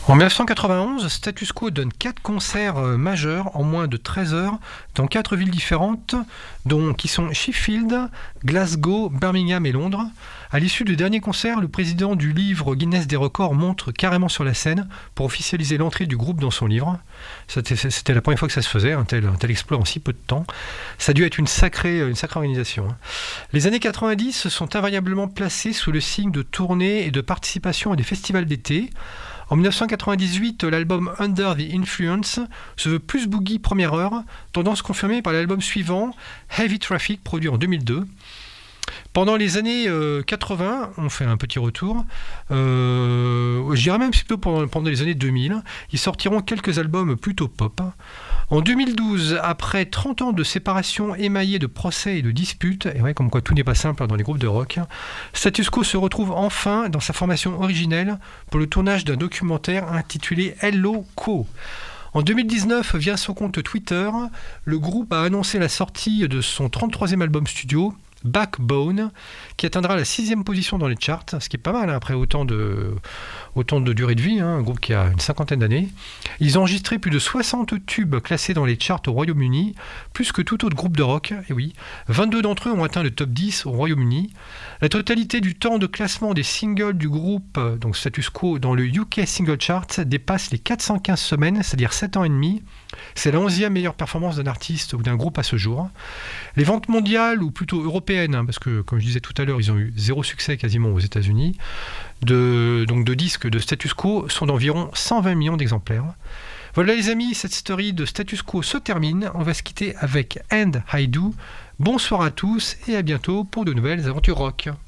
En 1991, Status Quo donne 4 concerts majeurs en moins de 13 heures dans 4 villes différentes, qui sont Sheffield, Glasgow, Birmingham et Londres. À l'issue du dernier concert, le président du livre Guinness des records monte carrément sur la scène pour officialiser l'entrée du groupe dans son livre. C'était la première fois que ça se faisait, un tel exploit en si peu de temps. Ça a dû être une sacrée organisation. Les années 90 sont invariablement placées sous le signe de tournées et de participation à des festivals d'été. En 1998, l'album Under the Influence se veut plus boogie première heure, tendance confirmée par l'album suivant, Heavy Traffic, produit en 2002. Pendant les années 80, on fait un petit retour, je dirais même plutôt pendant les années 2000, ils sortiront quelques albums plutôt pop. En 2012, après 30 ans de séparation émaillée de procès et de disputes, et ouais, comme quoi tout n'est pas simple dans les groupes de rock, Status Quo se retrouve enfin dans sa formation originelle pour le tournage d'un documentaire intitulé Hello Quo. En 2019, via son compte Twitter, le groupe a annoncé la sortie de son 33e album studio, Backbone, qui atteindra la 6e position dans les charts, ce qui est pas mal après autant de durée de vie, un groupe qui a une 50aine d'années. Ils ont enregistré plus de 60 tubes classés dans les charts au Royaume-Uni, plus que tout autre groupe de rock, et oui. 22 d'entre eux ont atteint le top 10 au Royaume-Uni. La totalité du temps de classement des singles du groupe, donc Status Quo, dans le UK Single Chart dépasse les 415 semaines, c'est-à-dire 7 ans et demi. C'est la 11e meilleure performance d'un artiste ou d'un groupe à ce jour. Les ventes mondiales, ou plutôt européennes, parce que, comme je disais tout à l'heure, ils ont eu 0 succès quasiment aux États-Unis, de disques de Status Quo sont d'environ 120 millions d'exemplaires. Voilà les amis, cette story de Status Quo se termine. On va se quitter avec And I Do. Bonsoir à tous et à bientôt pour de nouvelles aventures rock.